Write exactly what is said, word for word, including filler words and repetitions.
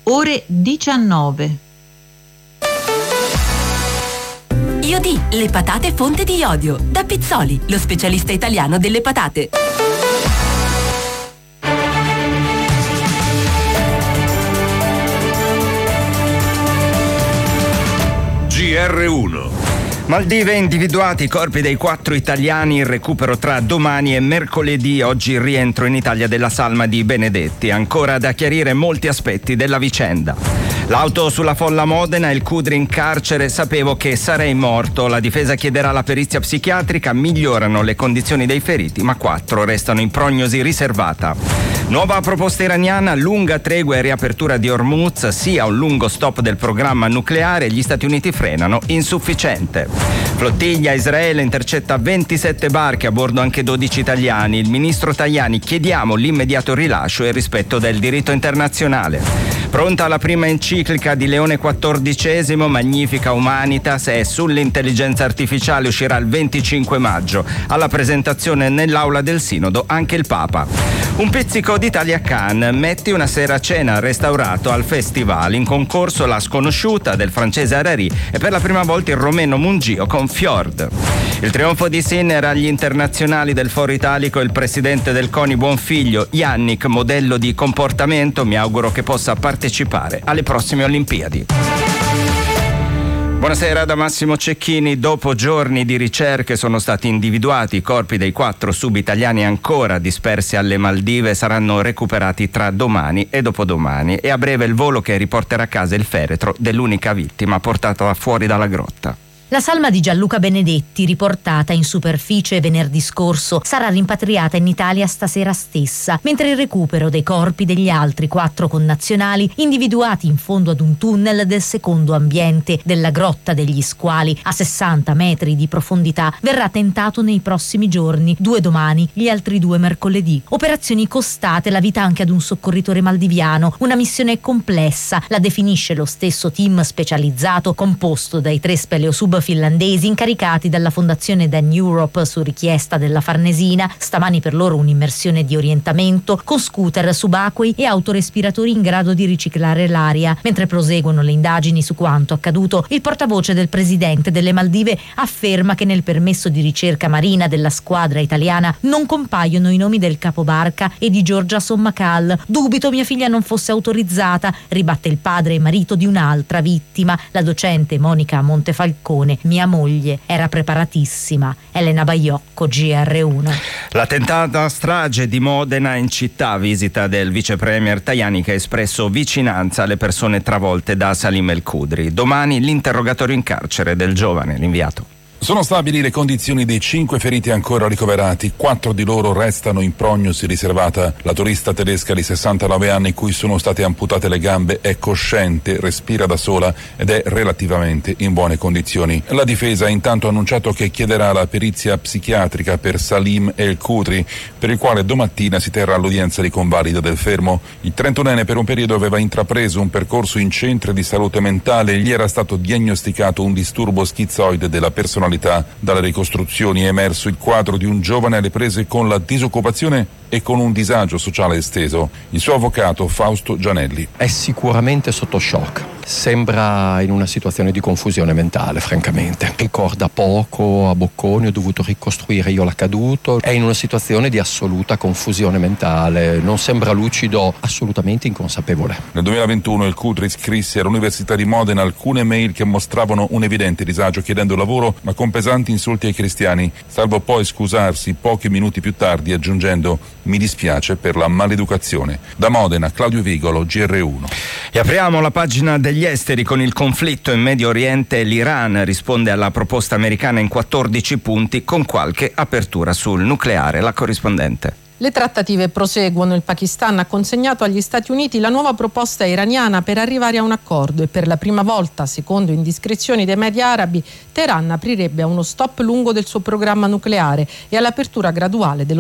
ore diciannove. Iodi, le patate fonte di iodio. Da Pizzoli, lo specialista italiano delle patate. G R uno. Maldive individuati i corpi dei quattro italiani, il recupero tra domani e mercoledì, oggi il rientro in Italia della salma di Benedetti. Ancora da chiarire molti aspetti della vicenda. L'auto sulla folla Modena, il Cudri in carcere, sapevo che sarei morto. La difesa chiederà la perizia psichiatrica, migliorano le condizioni dei feriti, ma quattro restano in prognosi riservata. Nuova proposta iraniana, lunga tregua e riapertura di Hormuz, sia un lungo stop del programma nucleare, gli Stati Uniti frenano, insufficiente. Flottiglia, Israele intercetta ventisette barche, a bordo anche dodici italiani. Il ministro Tajani, chiediamo l'immediato rilascio e il rispetto del diritto internazionale. Pronta la prima enciclica di Leone quattordicesimo, Magnifica Humanitas, e sull'intelligenza artificiale uscirà il venticinque maggio. Alla presentazione nell'aula del Sinodo anche il Papa. Un pizzico d'Italia a Cannes, metti una sera a cena al restaurato al festival, in concorso La sconosciuta del francese Harari e per la prima volta il romeno Mungio con Fjord. Il trionfo di Sinner agli internazionali del Foro Italico, il presidente del CONI Buonfiglio, Yannick, modello di comportamento, mi auguro che possa partecipare alle prossime Olimpiadi. Buonasera da Massimo Cecchini. Dopo giorni di ricerche sono stati individuati i corpi dei quattro sub-italiani ancora dispersi alle Maldive, saranno recuperati tra domani e dopodomani e a breve il volo che riporterà a casa il feretro dell'unica vittima portata fuori dalla grotta. La salma di Gianluca Benedetti, riportata in superficie venerdì scorso, sarà rimpatriata in Italia stasera stessa, mentre il recupero dei corpi degli altri quattro connazionali, individuati in fondo ad un tunnel del secondo ambiente della Grotta degli Squali, a sessanta metri di profondità, verrà tentato nei prossimi giorni, due domani, gli altri due mercoledì. Operazioni costate la vita anche ad un soccorritore maldiviano, una missione complessa, la definisce lo stesso team specializzato composto dai tre speleosub finlandesi incaricati dalla fondazione Dan Europe su richiesta della Farnesina. Stamani per loro un'immersione di orientamento con scooter subacquei e autorespiratori in grado di riciclare l'aria. Mentre proseguono le indagini su quanto accaduto, il portavoce del presidente delle Maldive afferma che nel permesso di ricerca marina della squadra italiana non compaiono i nomi del capobarca e di Giorgia Sommacal. Dubito mia figlia non fosse autorizzata, ribatte il padre e marito di un'altra vittima, la docente Monica Montefalcone. Mia moglie era preparatissima. Elena Baiocco, G R uno. La tentata strage di Modena in città, visita del vice premier Tajani che ha espresso vicinanza alle persone travolte da Salim El Cudri. Domani l'interrogatorio in carcere del giovane, l'inviato. Sono stabili le condizioni dei cinque feriti ancora ricoverati, quattro di loro restano in prognosi riservata. La turista tedesca di sessantanove anni cui sono state amputate le gambe è cosciente, respira da sola ed è relativamente in buone condizioni. La difesa ha intanto annunciato che chiederà la perizia psichiatrica per Salim El Cudri, per il quale domattina si terrà l'udienza di convalida del fermo. Il trentunenne per un periodo aveva intrapreso un percorso in centri di salute mentale e gli era stato diagnosticato un disturbo schizoide della personalità. Dalle ricostruzioni è emerso il quadro di un giovane alle prese con la disoccupazione e con un disagio sociale esteso. Il suo avvocato Fausto Gianelli. È sicuramente sotto shock. Sembra in una situazione di confusione mentale, francamente. Ricorda poco, a bocconi, ho dovuto ricostruire io l'accaduto. È in una situazione di assoluta confusione mentale. Non sembra lucido, assolutamente inconsapevole. Nel duemilaventuno il Cudri scrisse all'Università di Modena alcune mail che mostravano un evidente disagio chiedendo lavoro, ma con pesanti insulti ai cristiani, salvo poi scusarsi pochi minuti più tardi aggiungendo «mi dispiace per la maleducazione». Da Modena, Claudio Vigolo, G R uno. E apriamo la pagina degli esteri con il conflitto in Medio Oriente. L'Iran risponde alla proposta americana in quattordici punti con qualche apertura sul nucleare. La corrispondente. Le trattative proseguono. Il Pakistan ha consegnato agli Stati Uniti la nuova proposta iraniana per arrivare a un accordo e per la prima volta, secondo indiscrezioni dei media arabi, Teheran aprirebbe a uno stop lungo del suo programma nucleare e all'apertura graduale dello